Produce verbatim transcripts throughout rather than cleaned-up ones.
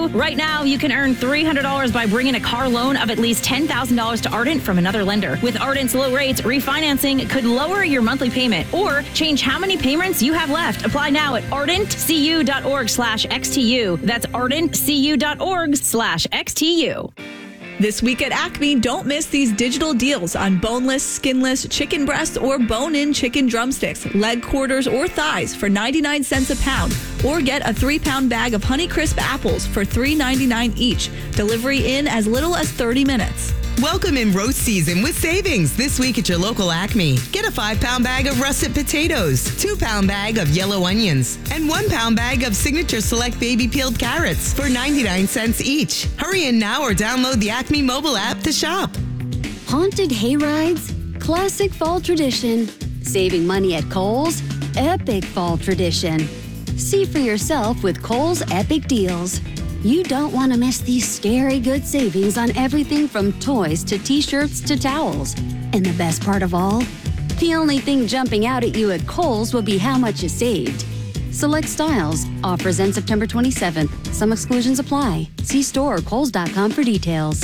U. Right now, you can earn three hundred dollars by bringing a car loan of at least ten thousand dollars to Ardent from another lender. With Ardent's low rates, refinancing could lower your monthly payment or change how many payments you have left. Apply now at ardentcu.org slash XTU. That's ardentcu.org slash XTU. This week at Acme, don't miss these digital deals on boneless, skinless chicken breasts or bone-in chicken drumsticks, leg quarters, or thighs for ninety-nine cents a pound. Or get a three-pound bag of Honeycrisp apples for three ninety-nine each. Delivery in as little as thirty minutes. Welcome in roast season with savings this week at your local Acme. Get a five-pound bag of russet potatoes, two-pound bag of yellow onions, and one-pound bag of Signature Select baby peeled carrots for ninety-nine cents each. Hurry in now or download the Acme mobile app to shop. Haunted hayrides, classic fall tradition. Saving money at Kohl's, epic fall tradition. See for yourself with Kohl's Epic Deals. You don't want to miss these scary good savings on everything from toys to t-shirts to towels. And the best part of all? The only thing jumping out at you at Kohl's will be how much you saved. Select styles. Offers end September twenty-seventh. Some exclusions apply. See store or kohls dot com for details.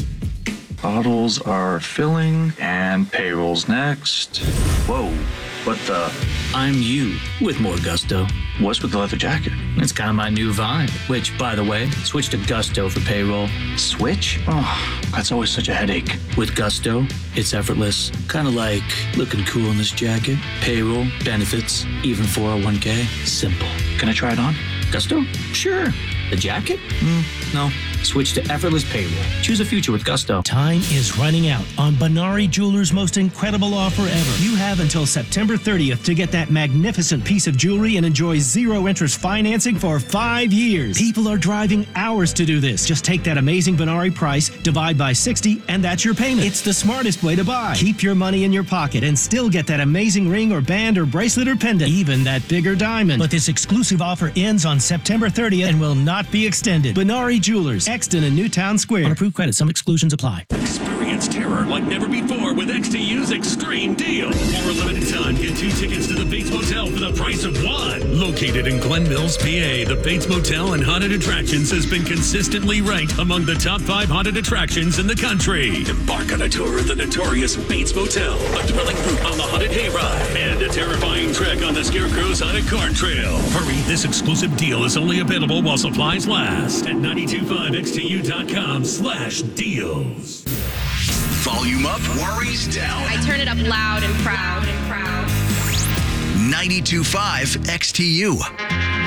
Bottles are filling and payroll's next. Whoa, what the? I'm you with more gusto. What's with the leather jacket? It's kind of my new vibe, which, by the way, switch to Gusto for payroll. Switch? Oh, that's always such a headache. With Gusto, it's effortless. Kind of like looking cool in this jacket. Payroll, benefits, even four oh one k. Simple. Can I try it on? Gusto? Sure. The jacket? Mm, no. Switch to effortless payroll. Choose a future with Gusto. Time is running out on Benari Jewelers' most incredible offer ever. You have until September thirtieth to get that magnificent piece of jewelry and enjoy zero interest financing for five years. People are driving hours to do this. Just take that amazing Benari price, divide by sixty, and that's your payment. It's the smartest way to buy. Keep your money in your pocket and still get that amazing ring or band or bracelet or pendant, even that bigger diamond. But this exclusive offer ends on September thirtieth and will not be extended. Benari Jewelers, Exton and Newtown Square. On approved credit, some exclusions apply. Experience terror like never before with X T U's Extreme Deal. For a limited time, get two tickets to the Bates Motel for the price of one. Located in Glen Mills, P A, the Bates Motel and Haunted Attractions has been consistently ranked among the top five haunted attractions in the country. Embark on a tour of the notorious Bates Motel, a thrilling route on the Haunted Hayride, and a terrifying trek on the Scarecrow's Haunted Card Trail. Hurry, this exclusive deal is only available while supplies last at nine two five X T U dot com slash deals. Volume up, worries down. I turn it up loud and proud and proud. ninety-two point five X T U.